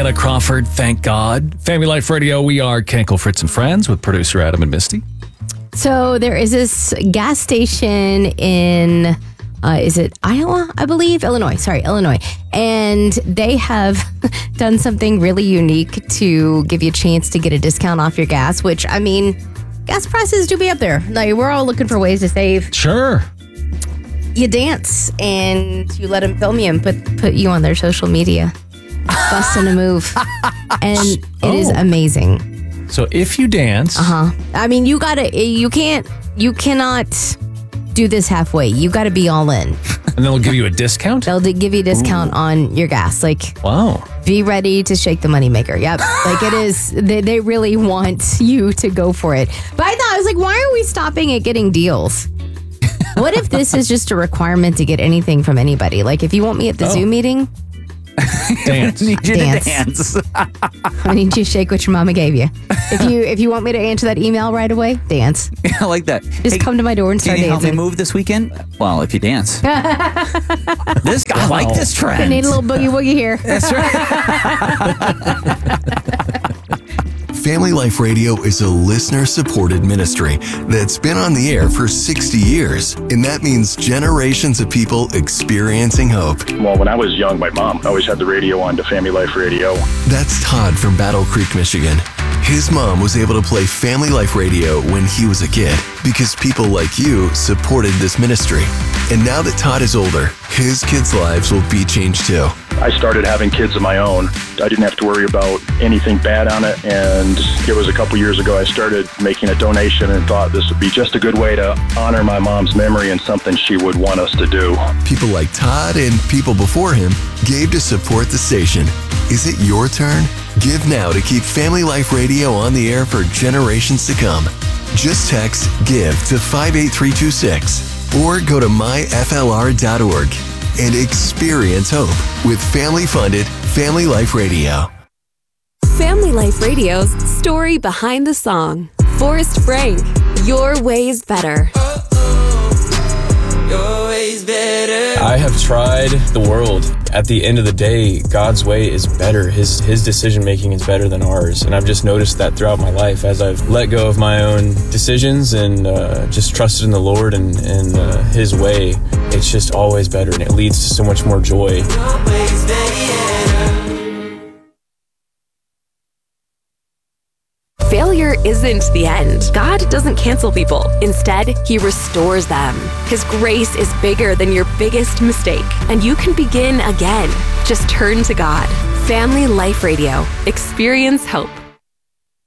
Diana Crawford, thank God. Family Life Radio, we are Kenkel, Fritz, and Friends with producer Adam and Misty. So there is this gas station in, is it Iowa? I believe. Illinois. And they have done something really unique to give you a chance to get a discount off your gas, which, I mean, gas prices do be up there. Like, we're all looking for ways to save. Sure. You dance and you let them film you and put you on their social media. Busting a move. And it is amazing. So if you dance. I mean, you cannot do this halfway. You got to be all in. And they'll give you a discount? They'll give you a discount on your gas. Like, wow. Be ready to shake the moneymaker. Yep. Like, it is, they really want you to go for it. But I was like, why are we stopping at getting deals? What if this is just a requirement to get anything from anybody? Like, if you want me at the Zoom meeting, dance. I need you to dance. I need you to shake what your mama gave you. If you want me to answer that email right away, dance. Yeah, I like that. Just come to my door and start dancing. Can you dancing. help me move this weekend? Well, if you dance. I like this trend. I need a little boogie woogie here. That's right. Family Life Radio is a listener-supported ministry that's been on the air for 60 years, and that means generations of people experiencing hope. Well, when I was young, my mom always had the radio on to Family Life Radio. That's Todd from Battle Creek, Michigan. His mom was able to play Family Life Radio when he was a kid because people like you supported this ministry. And now that Todd is older, his kids' lives will be changed too. I started having kids of my own. I didn't have to worry about anything bad on it, and it was a couple years ago I started making a donation and thought this would be just a good way to honor my mom's memory and something she would want us to do. People like Todd and people before him gave to support the station. Is it your turn? Give now to keep Family Life Radio on the air for generations to come. Just text GIVE to 58326 or go to myflr.org and experience hope with family-funded Family Life Radio. Family Life Radio's story behind the song. Forrest Frank, Your Way's Better. Your way's better. I have tried the world. At the end of the day, God's way is better. His decision making is better than ours. And I've just noticed that throughout my life as I've let go of my own decisions and just trusted in the Lord and His way. It's just always better, and it leads to so much more joy. Your way's better. Failure isn't the end. God doesn't cancel people. Instead, He restores them. His grace is bigger than your biggest mistake, and you can begin again. Just turn to God. Family Life Radio. Experience hope.